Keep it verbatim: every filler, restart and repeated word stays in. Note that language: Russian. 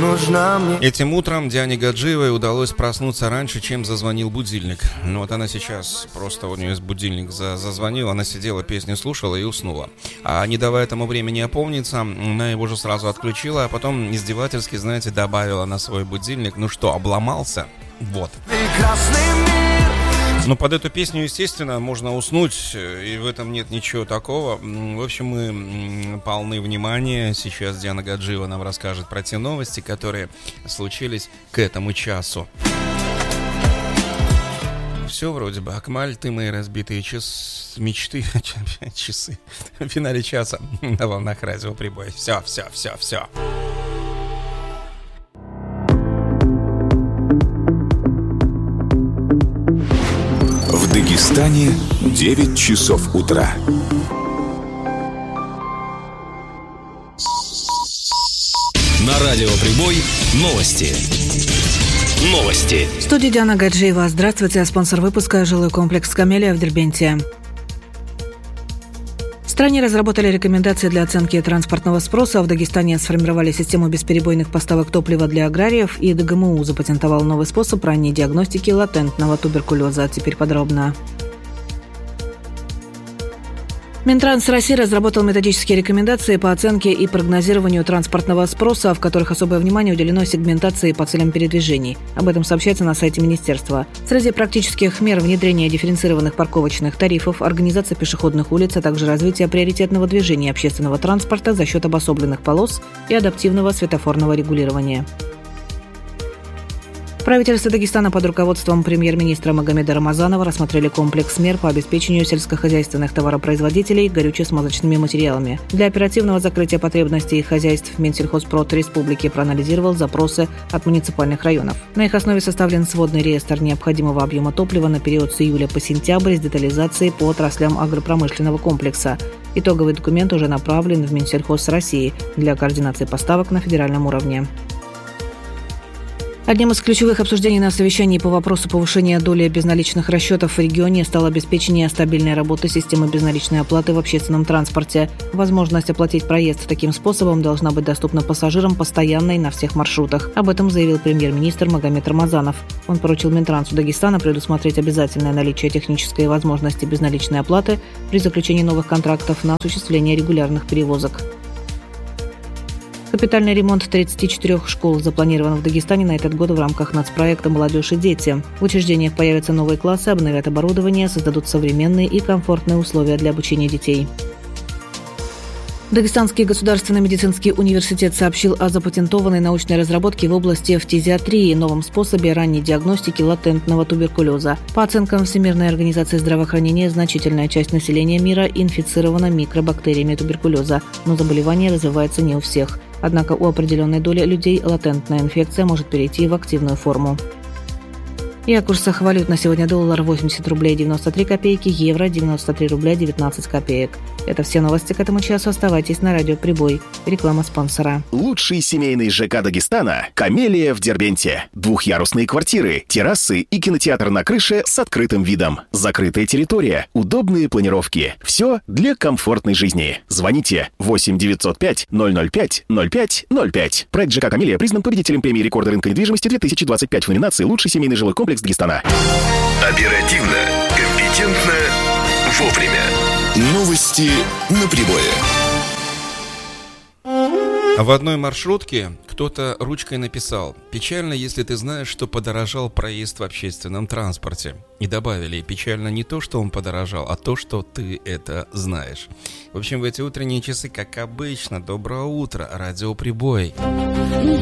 нужна мне. Этим утром Диане Гаджиевой удалось проснуться раньше, чем зазвонил будильник. Ну вот она сейчас просто, у нее будильник зазвонил, она сидела, песню слушала и уснула. А не давая этому времени опомниться, она его же сразу отключила, а потом издевательски, знаете, добавила на свой будильник: ну что, обломался? Вот. Прекрасный мир. Ну, под эту песню, естественно, можно уснуть, и в этом нет ничего такого. В общем, мы полны внимания. Сейчас Диана Гаджиева нам расскажет про те новости, которые случились к этому часу. Все вроде бы. Акмаль, ты мои разбитые час... мечты, часы в финале часа на волнах радио Прибой. Все, все, все, все. В Дагестане девять часов утра. На радио Прибой новости. Новости. В студии Диана Гаджиева. Здравствуйте. Спонсор выпуска — жилой комплекс «Камелия» в Дербенте. В стране разработали рекомендации для оценки транспортного спроса. В Дагестане сформировали систему бесперебойных поставок топлива для аграриев, и ДГМУ запатентовал новый способ ранней диагностики латентного туберкулеза. Теперь подробно. Минтранс России разработал методические рекомендации по оценке и прогнозированию транспортного спроса, в которых особое внимание уделено сегментации по целям передвижений. Об этом сообщается на сайте министерства. Среди практических мер — внедрение дифференцированных парковочных тарифов, организация пешеходных улиц, а также развитие приоритетного движения общественного транспорта за счет обособленных полос и адаптивного светофорного регулирования. Правительство Дагестана под руководством премьер-министра Магомеда Рамазанова рассмотрели комплекс мер по обеспечению сельскохозяйственных товаропроизводителей горюче-смазочными материалами. Для оперативного закрытия потребностей хозяйств Минсельхозпрод Республики проанализировал запросы от муниципальных районов. На их основе составлен сводный реестр необходимого объема топлива на период с июля по сентябрь с детализацией по отраслям агропромышленного комплекса. Итоговый документ уже направлен в Минсельхоз России для координации поставок на федеральном уровне. Одним из ключевых обсуждений на совещании по вопросу повышения доли безналичных расчетов в регионе стало обеспечение стабильной работы системы безналичной оплаты в общественном транспорте. Возможность оплатить проезд таким способом должна быть доступна пассажирам постоянно и на всех маршрутах. Об этом заявил премьер-министр Магомед Рамазанов. Он поручил Минтрансу Дагестана предусмотреть обязательное наличие технической возможности безналичной оплаты при заключении новых контрактов на осуществление регулярных перевозок. Капитальный ремонт тридцати четырёх школ запланирован в Дагестане на этот год в рамках нацпроекта «Молодежь и дети». В учреждениях появятся новые классы, обновят оборудование, создадут современные и комфортные условия для обучения детей. Дагестанский государственный медицинский университет сообщил о запатентованной научной разработке в области фтизиатрии, новом способе ранней диагностики латентного туберкулеза. По оценкам Всемирной организации здравоохранения, значительная часть населения мира инфицирована микробактериями туберкулеза, но заболевание развивается не у всех. Однако у определенной доли людей латентная инфекция может перейти в активную форму. И о курсах валют на сегодня: доллар восемьдесят рублей девяносто три копейки, евро девяносто три рубля девятнадцать копеек. Это все новости к этому часу. Оставайтесь на радио Прибой. Реклама спонсора. Лучший семейный ЖК Дагестана – «Камелия» в Дербенте. Двухъярусные квартиры, террасы и кинотеатр на крыше с открытым видом. Закрытая территория, удобные планировки. Все для комфортной жизни. Звоните восемь девятьсот пять ноль ноль пять ноль пять ноль пять. Проект ЖК «Камелия» признан победителем премии рекорда рынка недвижимости две тысячи двадцать пять в номинации «Лучший семейный жилой комплекс Дагестана». Оперативно, компетентно, вовремя. Новости на Прибое. В одной маршрутке кто-то ручкой написал: «Печально, если ты знаешь, что подорожал проезд в общественном транспорте». И добавили: «Печально не то, что он подорожал, а то, что ты это знаешь». В общем, в эти утренние часы, как обычно, доброе утро, радио Прибой.